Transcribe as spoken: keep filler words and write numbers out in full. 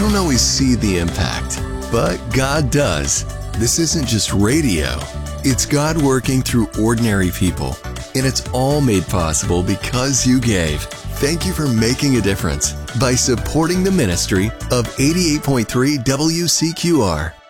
don't always see the impact, but God does. This isn't just radio. It's God working through ordinary people. And it's all made possible because you gave. Thank you for making a difference by supporting the ministry of eighty-eight point three W C Q R.